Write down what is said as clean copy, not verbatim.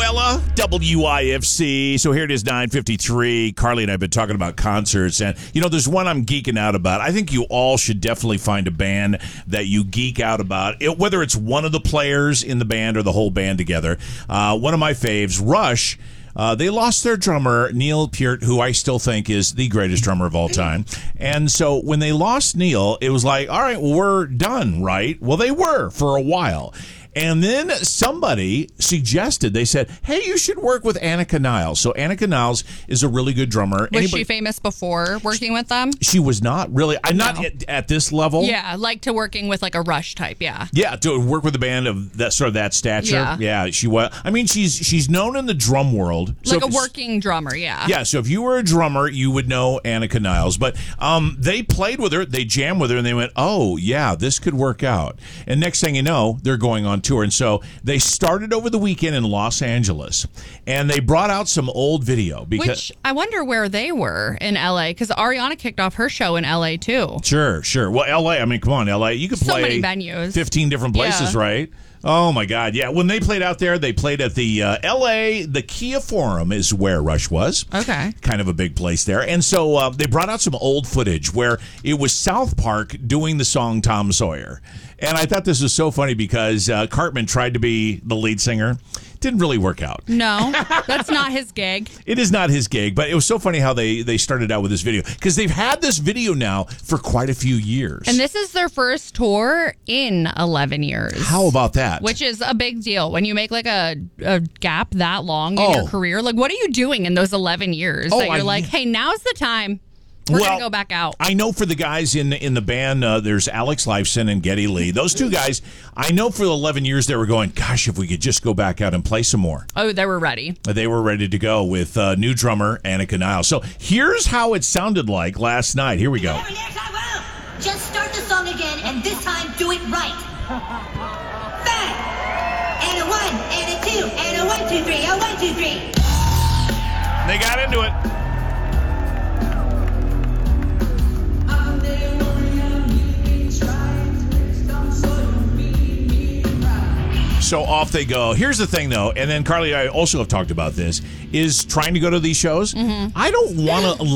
Bella, WIFC. So here it is, 9:53. Carly and I have been talking about concerts, and there's one I'm geeking out about. I think you all should definitely find a band that you geek out about, whether it's one of the players in the band or the whole band together. One of my faves, Rush. They lost their drummer, Neil Peart, who I still think is the greatest drummer of all time. And so when they lost Neil, it was like, all right, well, we're done, right? Well, they were for a while. And then somebody suggested, they said, hey, you should work with Annika Niles. So Annika Niles is a really good drummer. Was she famous before working with them? She was not really. I'm not at this level. Yeah, like to working with like a Rush type, yeah. Yeah, to work with a band of that sort of that stature. Yeah, she was. I mean, she's known in the drum world. Like a working drummer, yeah. Yeah, so if you were a drummer, you would know Annika Niles. But they played with her, they jammed with her, and they went, oh, yeah, this could work out. And next thing you know, they're going on tour. And so they started over the weekend in Los Angeles, and they brought out some old video. Which I wonder where they were in L.A., because Ariana kicked off her show in L.A. too. Sure. Well, L.A., I mean, come on, L.A., you could play so many venues. 15 different places, right? Oh, my God. Yeah, when they played out there, they played at the L.A., the Kia Forum is where Rush was. Okay. Kind of a big place there. And so they brought out some old footage where it was South Park doing the song Tom Sawyer. And I thought this was so funny because Cartman tried to be the lead singer. Didn't really work out. No, that's not his gig. It is not his gig, but it was so funny how they started out with this video, because they've had this video now for quite a few years. And this is their first tour in 11 years. How about that? Which is a big deal. When you make like a gap that long in your career, like what are you doing in those 11 years that you're like, hey, now's the time. We're going to go back out. I know for the guys in the band, there's Alex Lifeson and Geddy Lee. Those two guys, I know for 11 years they were going, gosh, if we could just go back out and play some more. Oh, they were ready. They were ready to go with new drummer Annika Niles. So here's how it sounded like last night. Here we go. Yes, I will. Just start the song again, and this time do it right. 5 and a 1 and a 2 and a 1, 2, 3, a 1, 2, 3. They got into it. So off they go. Here's the thing, though, and then Carly and I also have talked about this, is trying to go to these shows. I don't want to